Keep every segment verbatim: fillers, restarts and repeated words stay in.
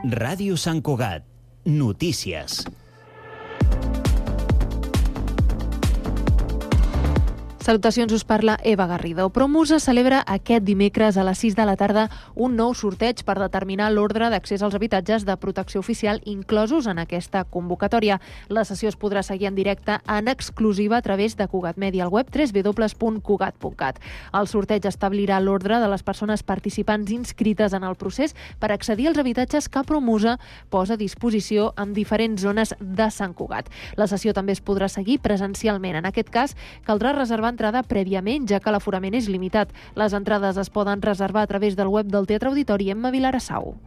Ràdio Sant Cugat. Notícies. Salutacions, us parla Eva Garrido. Promusa celebra aquest dimecres a les sis de la tarda un nou sorteig per determinar l'ordre d'accés als habitatges de protecció oficial inclosos en aquesta convocatòria. La sessió es podrà seguir en directe en exclusiva a través de Cugat Media, al web w w w punt cugat punt cat. El sorteig establirà l'ordre de les persones participants inscrites en el procés per accedir als habitatges que Promusa posa a disposició en diferents zones de Sant Cugat. La sessió també es podrà seguir presencialment. En aquest cas, caldrà reservar entrada prèviament, ja que l'aforament és limitat. Les entrades es poden reservar a través del web del Teatre Auditori Emma Vilarassau.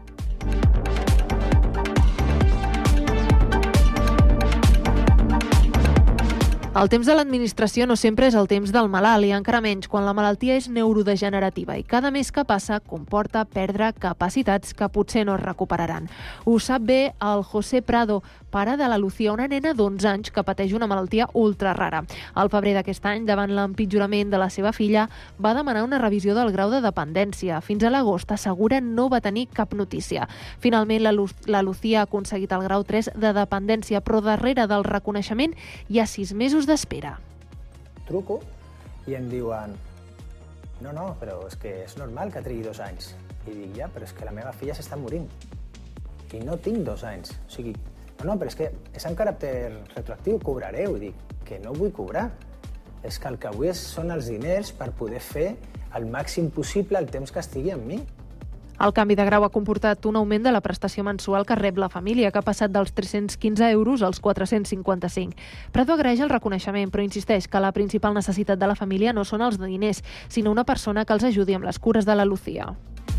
El temps de l'administració no sempre és el temps del malalt i encara menys quan la malaltia és neurodegenerativa i cada mes que passa comporta perdre capacitats que potser no es recuperaran. Ho sap bé el José Prado, pare de la Lucía, una nena d'onze anys que pateix una malaltia ultra rara. Al febrer d'aquest any, davant l'empitjorament de la seva filla, va demanar una revisió del grau de dependència. Fins a l'agost, assegura, no va tenir cap notícia. Finalment, la, Lu la Lucía ha aconseguit el grau tres de dependència, però darrere del reconeixement hi ha sis mesos d'espera. Truco i em diuen no, no, però és que és normal que trigui dos anys. I dic, ja, però és que la meva filla s'està morint. I no tinc dos anys. O sigui, no, no, però és que és en caràcter retroactiu, cobrareu. I dic, que no vull cobrar. És que el que vull són els diners per poder fer el màxim possible el temps que estigui amb mi. El canvi de grau ha comportat un augment de la prestació mensual que rep la família, que ha passat dels tres-cents quinze euros als quatre-cents cinquanta-cinc. Prado agraeix el reconeixement, però insisteix que la principal necessitat de la família no són els diners, sinó una persona que els ajudi amb les cures de la Lucía.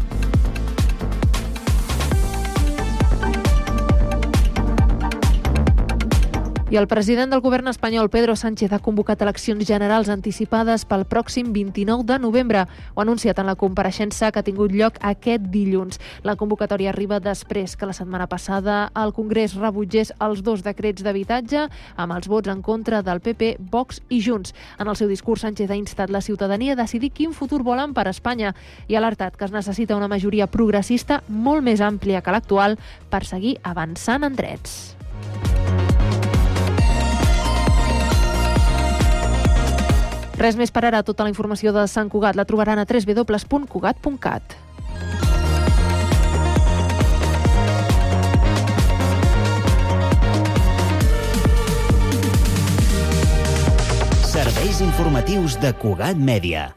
I el president del govern espanyol, Pedro Sánchez, ha convocat eleccions generals anticipades pel pròxim vint-i-nou de novembre. Ho ha anunciat en la compareixença que ha tingut lloc aquest dilluns. La convocatòria arriba després que la setmana passada el Congrés rebutgés els dos decrets d'habitatge amb els vots en contra del P P, Vox i Junts. En el seu discurs, Sánchez ha instat la ciutadania a decidir quin futur volen per a Espanya i ha alertat que es necessita una majoria progressista molt més àmplia que l'actual per seguir avançant en drets. Res més per ara. Tota la informació de Sant Cugat la trobaran a w w w punt cugat punt cat. Serveis informatius de Cugat Mèdia.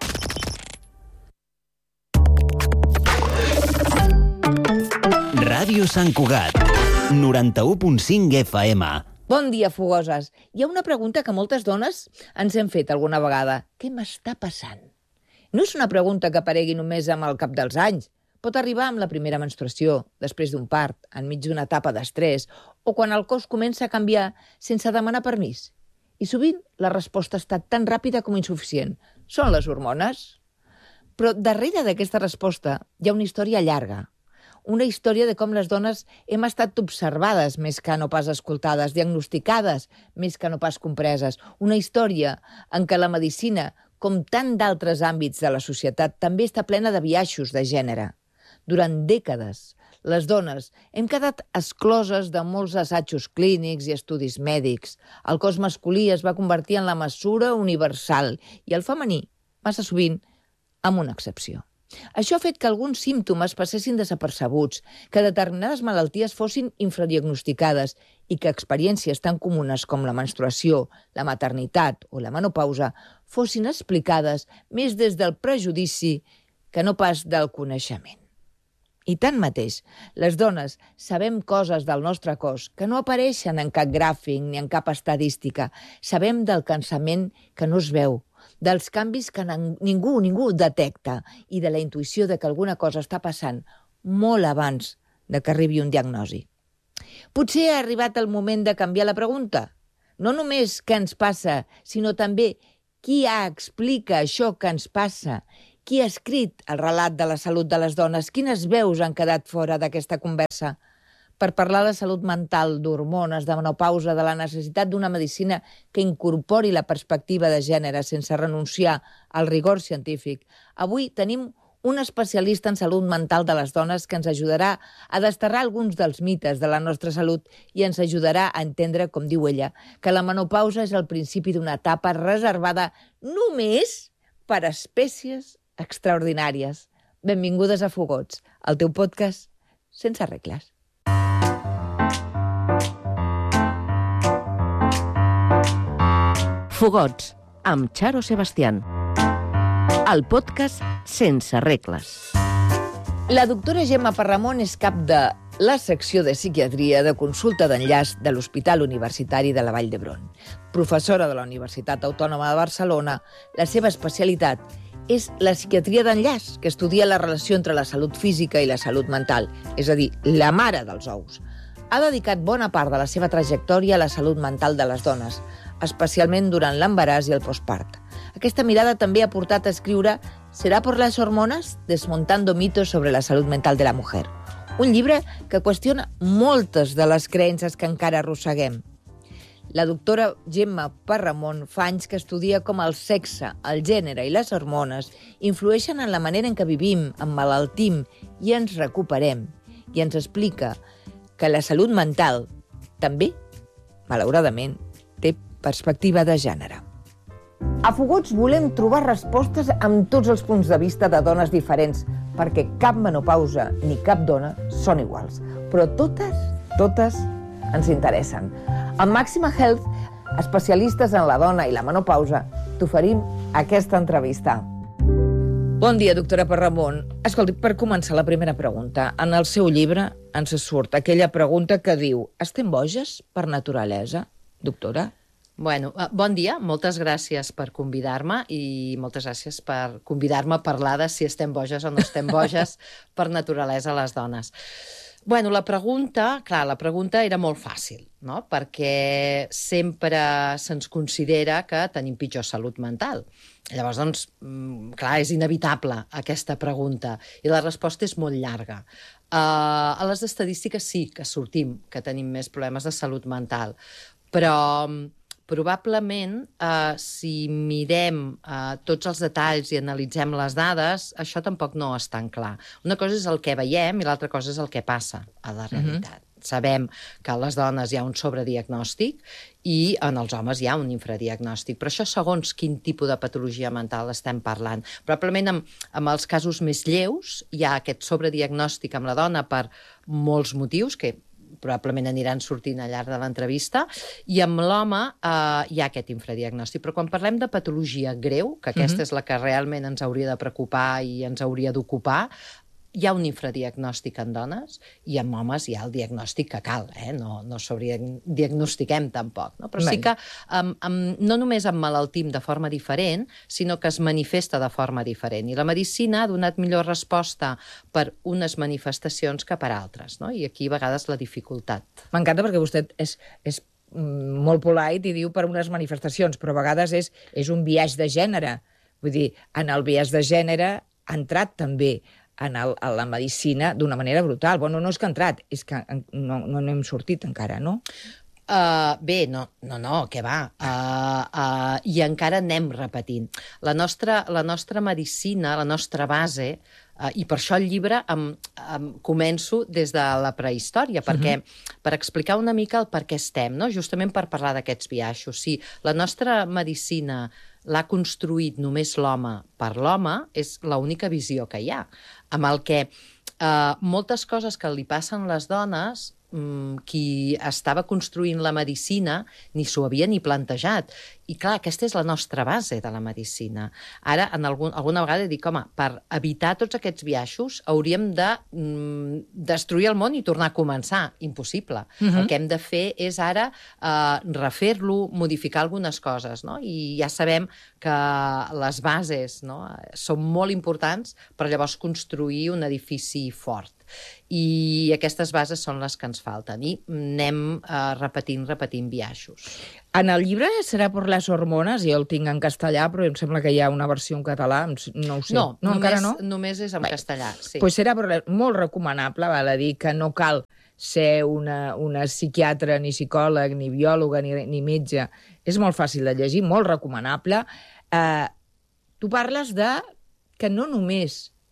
Ràdio Sant Cugat, noranta-u punt cinc F M. Bon dia, fogoses. Hi ha una pregunta que moltes dones ens hem fet alguna vegada. Què m'està passant? No és una pregunta que aparegui només amb el cap dels anys. Pot arribar amb la primera menstruació, després d'un part, enmig d'una etapa d'estrès, o quan el cos comença a canviar sense demanar permís. I sovint la resposta ha estat tan ràpida com insuficient. Són les hormones? Però darrere d'aquesta resposta hi ha una història llarga. Una història de com les dones hem estat observades més que no pas escoltades, diagnosticades més que no pas compreses. Una història en què la medicina, com tant d'altres àmbits de la societat, també està plena de biaixos de gènere. Durant dècades, les dones hem quedat excloses de molts assajos clínics i estudis mèdics. El cos masculí es va convertir en la mesura universal i el femení, massa sovint, amb una excepció. Això ha fet que alguns símptomes passessin desapercebuts, que determinades malalties fossin infradiagnosticades i que experiències tan comunes com la menstruació, la maternitat o la menopausa fossin explicades més des del prejudici que no pas del coneixement. I tanmateix, les dones sabem coses del nostre cos que no apareixen en cap gràfic ni en cap estadística. Sabem del cansament que no es veu, dels canvis que ningú, ningú detecta i de la intuïció de que alguna cosa està passant molt abans de que arribi un diagnosi. Potser ha arribat el moment de canviar la pregunta. No només què ens passa, sinó també qui explica això que ens passa. Qui ha escrit el relat de la salut de les dones? Quines veus han quedat fora d'aquesta conversa? Per parlar de salut mental, d'hormones, de menopausa, de la necessitat d'una medicina que incorpori la perspectiva de gènere sense renunciar al rigor científic, avui tenim un especialista en salut mental de les dones que ens ajudarà a desterrar alguns dels mites de la nostra salut i ens ajudarà a entendre, com diu ella, que la menopausa és el principi d'una etapa reservada només per a espècies extraordinàries. Benvingudes a Fogots, el teu podcast sense regles. Fogots, amb Charo Sebastián. El podcast sense regles. La doctora Gemma Parramon és cap de la secció de psiquiatria de consulta d'enllaç de l'Hospital Universitari de la Vall d'Hebron. Professora de la Universitat Autònoma de Barcelona, la seva especialitat és la psiquiatria d'enllaç, que estudia la relació entre la salut física i la salut mental, és a dir, la mare dels ous. Ha dedicat bona part de la seva trajectòria a la salut mental de les dones, especialment durant l'embaràs i el postpart. Aquesta mirada també ha portat a escriure «Será por las hormonas? Desmontando mitos sobre la salud mental de la mujer», un llibre que qüestiona moltes de les creences que encara arrosseguem. La doctora Gemma Parramon fa anys que estudia com el sexe, el gènere i les hormones influeixen en la manera en què vivim, emmalaltim i ens recuperem, i ens explica que la salut mental també, malauradament, té perspectiva de gènere. A Fogots volem trobar respostes amb tots els punts de vista de dones diferents, perquè cap menopausa ni cap dona són iguals. Però totes, totes ens interessen. Amb Maxima Health, especialistes en la dona i la menopausa, t'oferim aquesta entrevista. Bon dia, doctora Parramon. Escolti, per començar la primera pregunta, en el seu llibre ens surt aquella pregunta que diu «Estem boges per naturalesa, doctora?» Bueno, bon dia, moltes gràcies per convidar-me i moltes gràcies per convidar-me a parlar de si estem boges o no estem boges per naturalesa les dones. Bueno, la pregunta, clar, la pregunta era molt fàcil, no? Perquè sempre se'ns considera que tenim pitjor salut mental. Llavors, doncs, clar, és inevitable aquesta pregunta i la resposta és molt llarga. Uh, a les estadístiques sí que sortim que tenim més problemes de salut mental, però probablement, eh, si mirem eh, tots els detalls i analitzem les dades, això tampoc no és tan clar. Una cosa és el que veiem i l'altra cosa és el que passa a la realitat. Uh-huh. Sabem que a les dones hi ha un sobrediagnòstic i en els homes hi ha un infradiagnòstic. Però això segons quin tipus de patologia mental estem parlant. Probablement amb, amb els casos més lleus hi ha aquest sobrediagnòstic amb la dona per molts motius, que probablement aniran sortint al llarg de l'entrevista, i amb l'home eh, hi ha aquest infradiagnòstic. Però quan parlem de patologia greu, que aquesta uh-huh. és la que realment ens hauria de preocupar i ens hauria d'ocupar, hi ha un infradiagnòstic en dones i en homes hi ha el diagnòstic que cal, eh? no, no sobrediagnostiquem tampoc. No? Però sí que um, um, no només emmalaltim de forma diferent, sinó que es manifesta de forma diferent. I la medicina ha donat millor resposta per unes manifestacions que per altres. No? I aquí a vegades la dificultat. M'encanta perquè vostè és, és molt polite i diu per unes manifestacions, però a vegades és, és un biaix de gènere. Vull dir, en el biaix de gènere ha entrat també en el, a la medicina d'una manera brutal. Bueno, no és que ha entrat, és que no, no n'hem sortit encara, no? Uh, bé, no, no, no, què va? Uh, uh, I encara anem repetint. La nostra, la nostra medicina, la nostra base, uh, i per això el llibre em, em començo des de la prehistòria, perquè uh-huh. per explicar una mica el per què estem, no? Justament per parlar d'aquests biaixos. Sí, la nostra medicina l'ha construït només l'home per l'home, és l'única visió que hi ha, amb el que eh, moltes coses que li passen a les dones, mm, qui estava construint la medicina ni s'ho havia ni plantejat. I clar, aquesta és la nostra base de la medicina. Ara, en algun, alguna vegada dic, home, per evitar tots aquests biaixos hauríem de mm, destruir el món i tornar a començar. Impossible. Uh-huh. El que hem de fer és ara eh, refer-lo, modificar algunes coses, no? I ja sabem que les bases, no, són molt importants per llavors construir un edifici fort. I aquestes bases són les que ens falten i anem eh, repetint, repetint biaixos. En el llibre Serà per les hormones, jo el tinc en castellà, però em sembla que hi ha una versió en català, no ho sé. No, no només, encara no? només és en Bé, castellà, sí. Pues serà molt recomanable, val a dir que no cal ser una, una psiquiatra, ni psicòleg, ni biòloga, ni, ni metge. És molt fàcil de llegir, molt recomanable. Eh, tu parles de que no només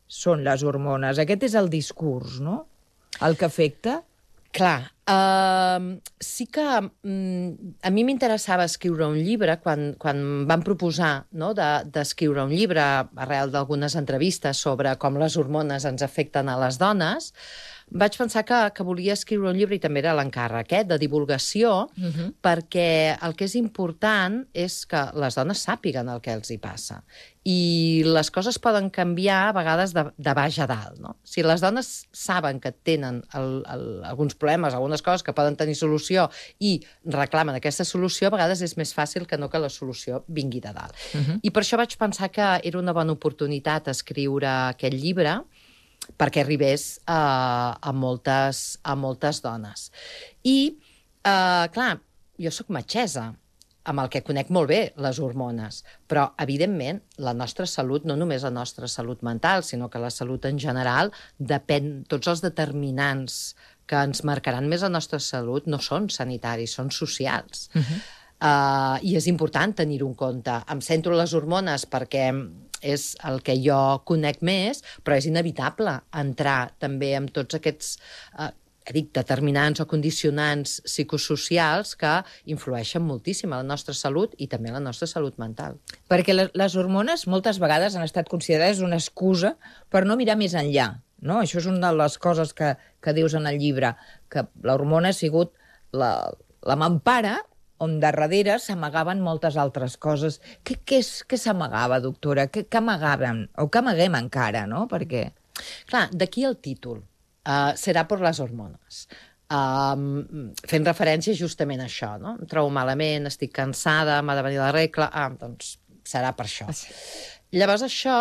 són les hormones? Aquest és el discurs, no? El que afecta? Clar, uh, sí que um, a mi m'interessava escriure un llibre quan, quan van proposar, no, d'escriure de, un llibre arrel d'algunes entrevistes sobre com les hormones ens afecten a les dones. Vaig pensar que, que volia escriure un llibre, i també era l'encàrrec, eh, de divulgació, uh-huh. perquè el que és important és que les dones sàpiguen el que els hi passa. I les coses poden canviar a vegades de, de baix a dalt, no? Si les dones saben que tenen el, el, alguns problemes, algunes coses que poden tenir solució i reclamen aquesta solució, a vegades és més fàcil que no que la solució vingui de dalt. Uh-huh. I per això vaig pensar que era una bona oportunitat escriure aquest llibre, perquè arribés a, a, moltes, a moltes dones. I, eh, clar, jo sóc metgessa, amb el que conec molt bé les hormones, però, evidentment, la nostra salut, no només la nostra salut mental, sinó que la salut en general, depèn, tots els determinants que ens marcaran més la nostra salut no són sanitaris, són socials. Uh-huh. Uh, I és important tenir-ho en compte. Em centro les hormones perquè és el que jo conec més, però és inevitable entrar també en tots aquests uh, dic, determinants o condicionants psicosocials que influeixen moltíssim a la nostra salut i també a la nostra salut mental. Perquè les, les hormones moltes vegades han estat considerades una excusa per no mirar més enllà, no? Això és una de les coses que, que dius en el llibre, que l'hormona ha sigut la, la mampara on darrere s'amagaven moltes altres coses. Què, què, és, què s'amagava, doctora? Què, què amagaven? O què amaguem encara, no? Perquè... Clar, d'aquí el títol. Uh, serà per les hormones. Uh, fent referència justament a això, no? Em trobo malament, estic cansada, m'ha de venir la regla... Ah, doncs serà per això. Llavors això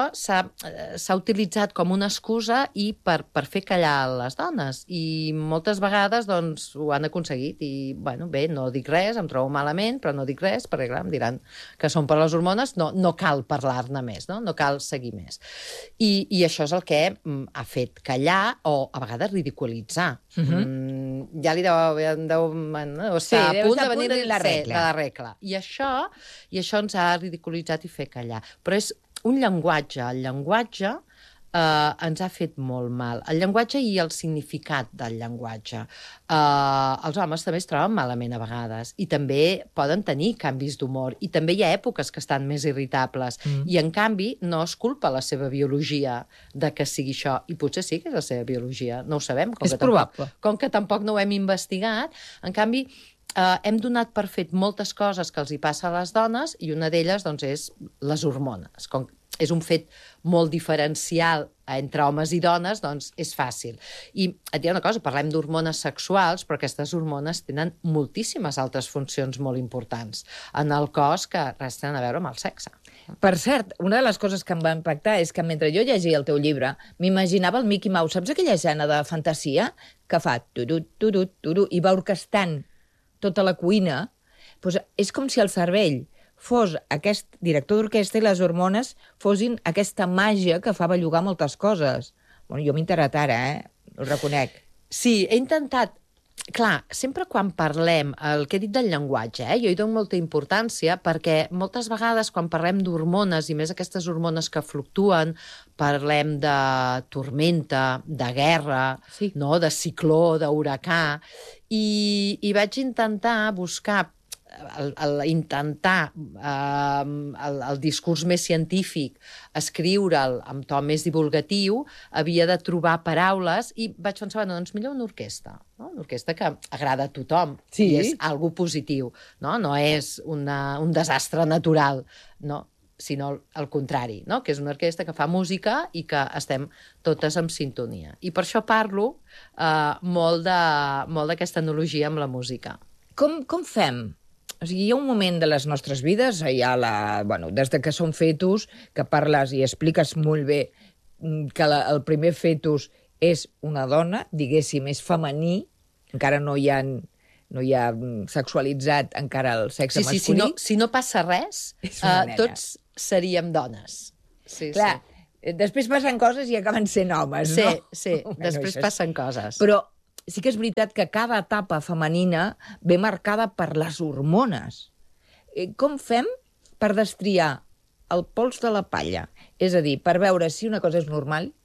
s'ha utilitzat com una excusa i per, per fer callar les dones. I moltes vegades doncs, ho han aconseguit. I, bueno, bé, no dic res, em trobo malament, però no dic res, perquè clar, em diran que són per les hormones, no, no cal parlar-ne més, no? No cal seguir més. I, I això és el que mm, ha fet callar o, a vegades, ridiculitzar. Uh-huh. mm, ja li deu, deu, deu estar sí, a punt de venir la regla. la regla. I això, I això ens ha ridiculitzat i fer callar. Però és un llenguatge. El llenguatge eh, ens ha fet molt mal. El llenguatge i el significat del llenguatge. Eh, els homes també es troben malament a vegades i també poden tenir canvis d'humor i també hi ha èpoques que estan més irritables mm. i, en canvi, no es culpa la seva biologia de que sigui això. I potser sí que és la seva biologia. No ho sabem. Com és que probable. Tampoc, com que tampoc no ho hem investigat. En canvi, Uh, hem donat per fet moltes coses que els hi passa a les dones i una d'elles doncs, és les hormones. Com és un fet molt diferencial entre homes i dones, doncs és fàcil. I et diré una cosa, parlem d'hormones sexuals, però aquestes hormones tenen moltíssimes altres funcions molt importants en el cos que res tenen a veure amb el sexe. Per cert, una de les coses que em va impactar és que mentre jo llegia el teu llibre, m'imaginava el Mickey Mouse. Saps aquella escena de fantasia que fa turut, turut, turut, i va orquestant tota la cuina? Doncs és com si el cervell fos aquest director d'orquestra i les hormones fossin aquesta màgia que fa bellugar moltes coses. Bueno, jo m'he enterat ara, eh? Ho reconec. Sí, he intentat... Clar, sempre quan parlem, el que he dit del llenguatge, eh, jo hi dono molta importància perquè moltes vegades quan parlem d'hormones, i més aquestes hormones que fluctuen, parlem de tormenta, de guerra, sí. no? De cicló, d'huracà, i, i vaig intentar buscar El, el intentar eh, el, el discurs més científic, escriure'l amb to més divulgatiu, havia de trobar paraules i vaig pensar, bueno, doncs millor una orquestra, no? Una orquestra que agrada a tothom sí. i és algo positiu, no, no és una, un desastre natural, no? Sinó al contrari, no? Que és una orquestra que fa música i que estem totes en sintonia. I per això parlo eh, molt de, molt d'aquesta analogia amb la música. Com, com fem? O sigui, hi ha un moment de les nostres vides, hi ha la, bueno, des de que som fetus, que parles i expliques molt bé que la, el primer fetus és una dona, diguéssim, és femení, encara no hi ha, no hi ha sexualitzat encara el sexe sí, sí, masculí. Si no, si no passa res, uh, tots seríem dones. Sí, Clar, sí. Després passen coses i acaben sent homes, sí, no? Sí, sí, després bueno, passen coses. Però sí que és veritat que cada etapa femenina ve marcada per les hormones. Com fem per destriar el pols de la palla? És a dir, per veure si una cosa és normal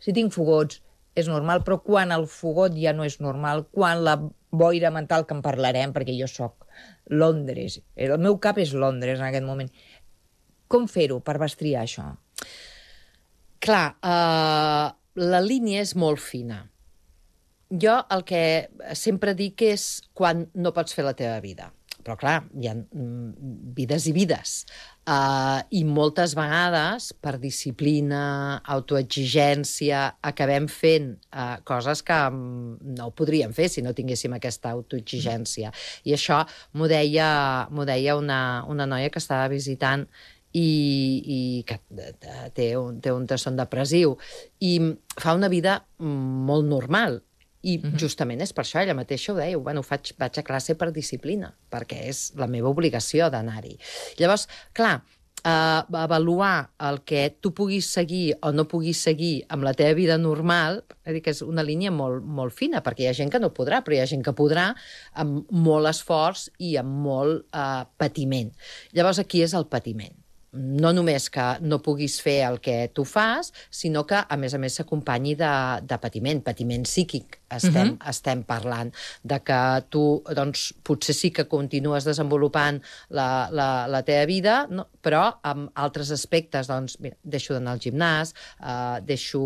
Si tinc fogots, és normal, però quan el fogot ja no és normal, quan la boira mental, que en parlarem, perquè jo sóc Londres, el meu cap és Londres en aquest moment. Com fer-ho per vestriar això? Clar, uh, la línia és molt fina. Jo el que sempre dic és quan no pots fer la teva vida. Però, clar, hi ha mm, vides i vides. Uh, I moltes vegades, per disciplina, autoexigència, acabem fent uh, coses que um, no ho podríem fer si no tinguéssim aquesta autoexigència. I això m'ho deia, m'ho deia una, una noia que estava visitant i, i que té un, té un trastorn depressiu i fa una vida molt normal. I justament és per això, ella mateixa ho deia, bueno, faig, vaig a classe per disciplina, perquè és la meva obligació d'anar-hi. Llavors, clar, eh, avaluar el que tu puguis seguir o no puguis seguir amb la teva vida normal, és dir, que és una línia molt, molt fina, perquè hi ha gent que no podrà, però hi ha gent que podrà amb molt esforç i amb molt eh, patiment. Llavors, aquí és el patiment. No només que no puguis fer el que tu fas, sinó que, a més a més, s'acompanyi de, de patiment, patiment psíquic, estem, uh-huh. estem parlant, de que tu, doncs, potser sí que continues desenvolupant la, la, la teva vida, no? Però amb altres aspectes, doncs, mira, deixo d'anar al gimnàs, eh, deixo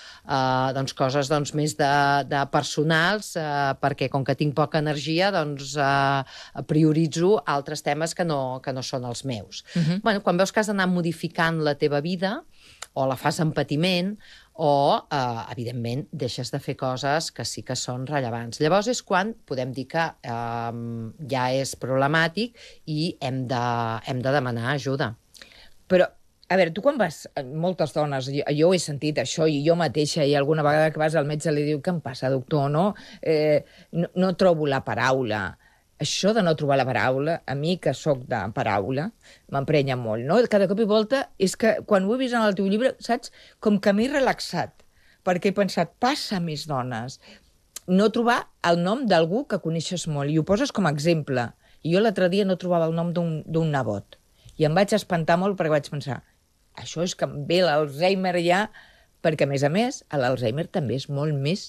eh, doncs, coses doncs, més de, de personals, eh, perquè com que tinc poca energia, doncs eh, prioritzo altres temes que no, que no són els meus. Uh-huh. Bueno, quan veus que has d'anar modificant la teva vida, o la fas en patiment, o, eh, evidentment, deixes de fer coses que sí que són rellevants. Llavors és quan podem dir que eh, ja és problemàtic i hem de, hem de demanar ajuda. Però, a veure, tu quan vas, moltes dones, jo, jo he sentit això, i jo mateixa, i alguna vegada que vas al metge li diu, què em passa, doctor, no? Eh, no, no trobo la paraula. Això de no trobar la paraula, a mi, que sóc de paraula, m'emprenya molt, no? Cada cop i volta és que, quan ho he vist en el teu llibre, saps? Com que m'he relaxat, perquè he pensat, passa a més dones. No trobar el nom d'algú que coneixes molt, i ho poses com a exemple. I jo l'altre dia no trobava el nom d'un nebot. I em vaig espantar molt perquè vaig pensar, això és que em ve l'Alzheimer ja, perquè, a més a més, l'Alzheimer també és molt més,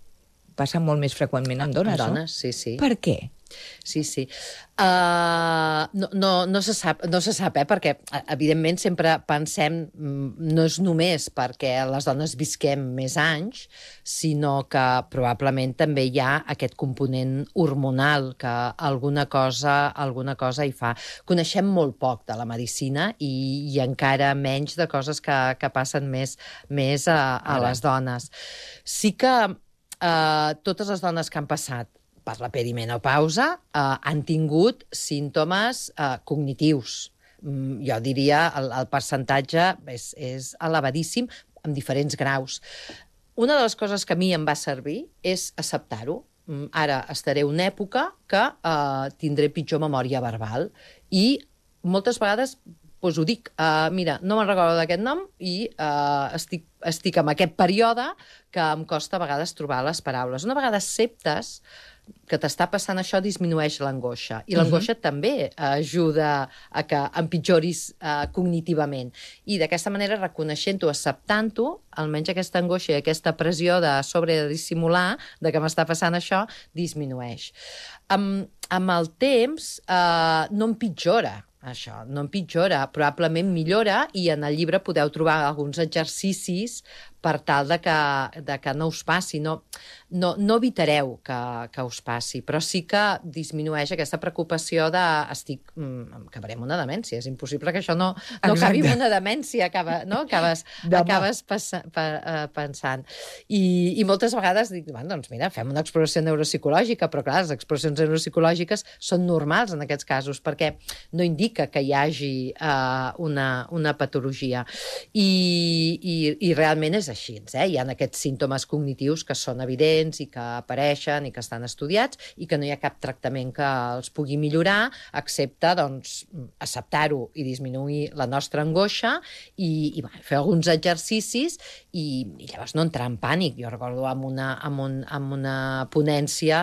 passa molt més freqüentment amb dones, dones, no? sí, sí. Per què? Sí, sí. Uh, no, no, no se sap, no se sap, eh? Perquè, evidentment, sempre pensem, no és només perquè les dones visquem més anys, sinó que probablement també hi ha aquest component hormonal, que alguna cosa, alguna cosa hi fa. Coneixem molt poc de la medicina i, i encara menys de coses que, que passen més, més a, a les dones. Sí que uh, totes les dones que han passat per la perimenopausa, eh, han tingut símptomes eh, cognitius. Mm, jo diria el, el percentatge és, és elevadíssim, amb diferents graus. Una de les coses que a mi em va servir és acceptar-ho. Mm, ara estaré una època que eh, tindré pitjor memòria verbal i moltes vegades doncs ho dic, uh, mira, no me'n recordo d'aquest nom i uh, estic, estic en aquest període que em costa a vegades trobar les paraules. Una vegada acceptes que t'està passant això, disminueix l'angoixa. I l'angoixa uh-huh. també ajuda a que empitjoris uh, cognitivament. I d'aquesta manera, reconeixent-ho, acceptant-ho, almenys aquesta angoixa i aquesta pressió de sobre de dissimular, de que m'està passant això, disminueix. Amb, amb el temps, uh, no empitjora. Això no empitjora, probablement millora, i en el llibre podeu trobar alguns exercicis per tal de que, de que no us passi. No, no, no evitareu que, que us passi, però sí que disminueix aquesta preocupació de estic, mm, acabaré amb una demència. És impossible que això no, no acabi amb una demència, acaba, no? acabes, acabes passa, pa, uh, pensant. I, I moltes vegades dic, bueno, doncs mira, fem una exploració neuropsicològica, però clar, les exploracions neuropsicològiques són normals en aquests casos, perquè no indica que hi hagi uh, una, una patologia. I, i, i realment és així, eh? Hi ha aquests símptomes cognitius que són evidents i que apareixen i que estan estudiats i que no hi ha cap tractament que els pugui millorar, excepte doncs, acceptar-ho i disminuir la nostra angoixa i, i bueno, fer alguns exercicis i, i llavors no entrar en pànic. Jo recordo amb una, amb un, amb una ponència